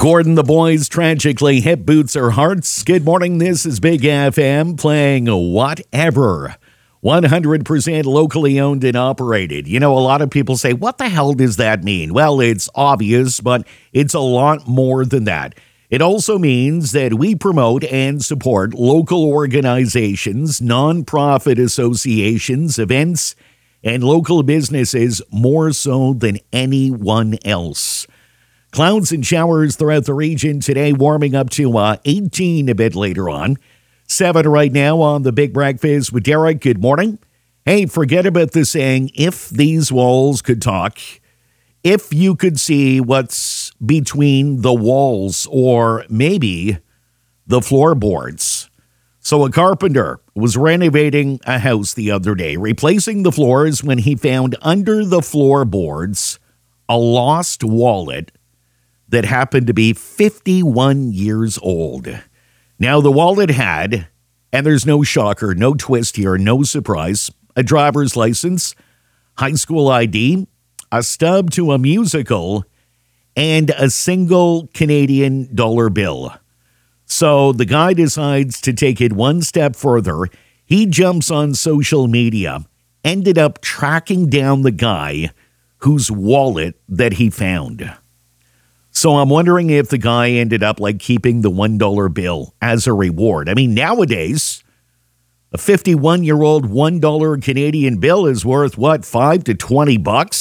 Gordon, the boys tragically hit Boots or Hearts. Good morning, this is Big FM playing Whatever. 100% locally owned and operated. You know, a lot of people say, what the hell does that mean? Well, it's obvious, but it's a lot more than that. It also means that we promote and support local organizations, nonprofit associations, events, and local businesses more so than anyone else. Clouds and showers throughout the region today, warming up to 18 a bit later on. 7 right now on the Big Breakfast with Derek. Good morning. Hey, forget about the saying, if these walls could talk, if you could see what's between the walls or maybe the floorboards. So a carpenter was renovating a house the other day, replacing the floors when he found under the floorboards a lost wallet that happened to be 51 years old. Now, the wallet had, and there's no shocker, no twist here, no surprise, a driver's license, high school ID, a stub to a musical, and a single Canadian dollar bill. So the guy decides to take it one step further. He jumps on social media, ended up tracking down the guy whose wallet that he found. So I'm wondering if the guy ended up keeping the $1 bill as a reward. I mean, nowadays, a 51-year-old $1 Canadian bill is worth, what, $5 to $20?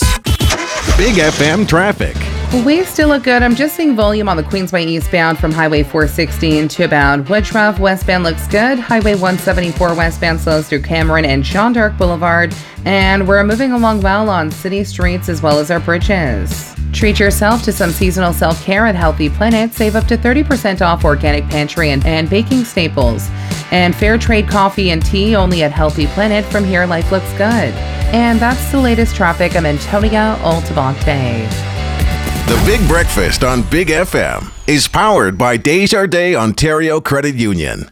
Big FM traffic. We still look good. I'm just seeing volume on the Queensway eastbound from Highway 416 to about Woodruff. Westbound looks good. Highway 174 westbound slows through Cameron and Jean d'Arc Boulevard. And we're moving along well on city streets as well as our bridges. Treat yourself to some seasonal self-care at Healthy Planet. Save up to 30% off organic pantry and baking staples. And fair trade coffee and tea only at Healthy Planet. From here, life looks good. And that's the latest traffic. I'm Antonia Altabonte. The Big Breakfast on Big FM is powered by Desjardins Ontario Credit Union.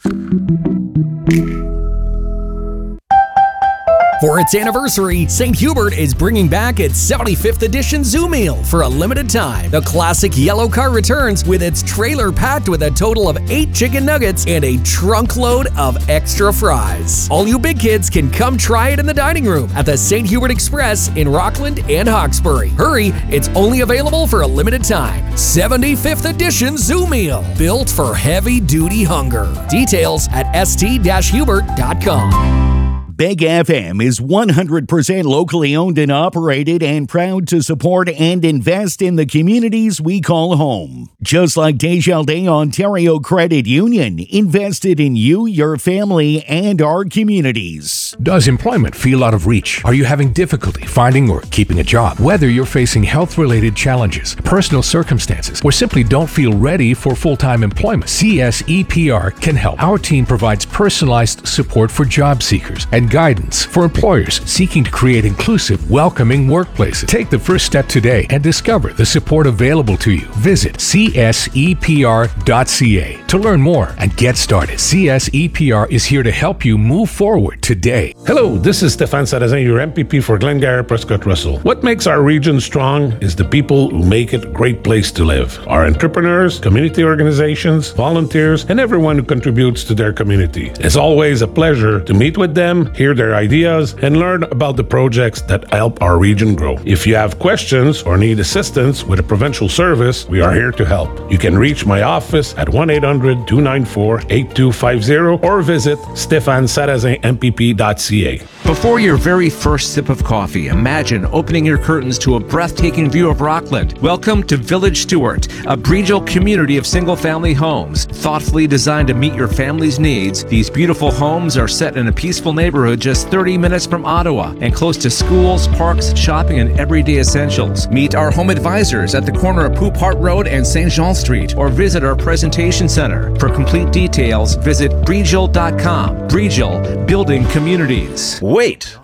For its anniversary, St. Hubert is bringing back its 75th edition Zoo Meal for a limited time. The classic yellow car returns with its trailer packed with a total of 8 chicken nuggets and a trunk load of extra fries. All you big kids can come try it in the dining room at the St. Hubert Express in Rockland and Hawkesbury. Hurry, it's only available for a limited time. 75th edition Zoo Meal, built for heavy-duty hunger. Details at st-hubert.com. Big FM is 100% locally owned and operated and proud to support and invest in the communities we call home. Just like Desjardins Ontario Credit Union, invested in you, your family, and our communities. Does employment feel out of reach? Are you having difficulty finding or keeping a job? Whether you're facing health-related challenges, personal circumstances, or simply don't feel ready for full-time employment, CSEPR can help. Our team provides personalized support for job seekers and guidance for employers seeking to create inclusive, welcoming workplaces. Take the first step today and discover the support available to you. Visit csepr.ca to learn more and get started. CSEPR is here to help you move forward today. Hello, this is Stéphane Sarrazin, your MPP for Glengarry Prescott Russell. What makes our region strong is the people who make it a great place to live. Our entrepreneurs, community organizations, volunteers, and everyone who contributes to their community. It's always a pleasure to meet with them, hear their ideas, and learn about the projects that help our region grow. If you have questions or need assistance with a provincial service, we are here to help. You can reach my office at 1-800-294-8250 or visit stéphanesarrazinmpp.ca. Before your very first sip of coffee, imagine opening your curtains to a breathtaking view of Rockland. Welcome to Village Stewart, a Breedgel community of single-family homes. Thoughtfully designed to meet your family's needs, these beautiful homes are set in a peaceful neighborhood just 30 minutes from Ottawa and close to schools, parks, shopping, and everyday essentials. Meet our home advisors at the corner of Poop Hart Road and St. Jean Street, or visit our presentation center. For complete details, visit Breedgel.com. Breedgel, building communities. Wait,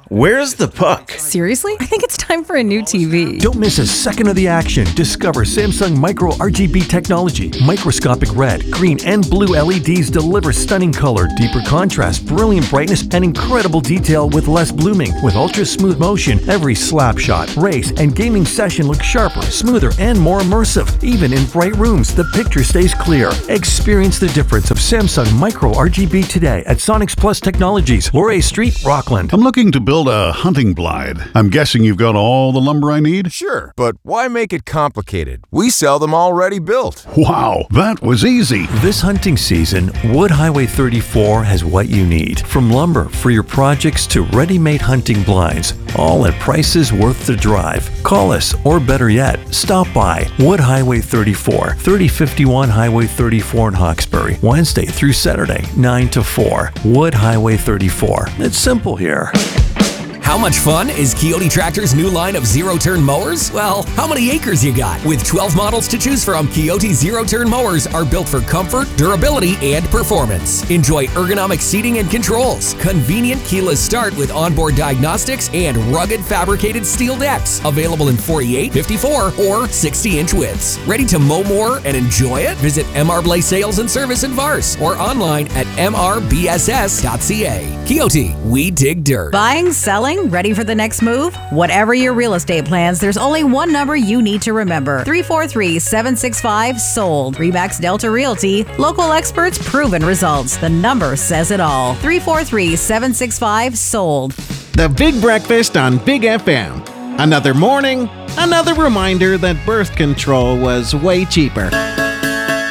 Where's the puck? Seriously? I think it's time for a new TV. Don't miss a second of the action. Discover Samsung Micro RGB technology. Microscopic red, green, and blue LEDs deliver stunning color, deeper contrast, brilliant brightness, and incredible detail with less blooming. With ultra smooth motion, every slap shot, race, and gaming session looks sharper, smoother, and more immersive. Even in bright rooms, the picture stays clear. Experience the difference of Samsung Micro RGB today at Sonics Plus Technologies, Laurier Street, Rockland. I'm looking to build a hunting blind. I'm guessing you've got all the lumber I need? Sure, but why make it complicated? We sell them already built. Wow, that was easy. This hunting season, Wood Highway 34 has what you need. From lumber for your projects to ready-made hunting blinds, all at prices worth the drive. Call us, or better yet, stop by Wood Highway 34, 3051 Highway 34 in Hawkesbury, Wednesday through Saturday, 9 to 4. Wood Highway 34. It's simple here. How much fun is Kioti Tractor's new line of zero-turn mowers? Well, how many acres you got? With 12 models to choose from, Kioti zero-turn mowers are built for comfort, durability, and performance. Enjoy ergonomic seating and controls, convenient keyless start with onboard diagnostics, and rugged fabricated steel decks. Available in 48, 54, or 60-inch widths. Ready to mow more and enjoy it? Visit MR Blaze Sales and Service in Vars or online at mrbss.ca. Kioti, we dig dirt. Buying, selling, ready for the next move? Whatever your real estate plans, there's only one number you need to remember. 343-765-SOLD. Remax Delta Realty. Local experts, proven results. The number says it all. 343-765-SOLD. The Big Breakfast on Big FM. Another morning, another reminder that birth control was way cheaper.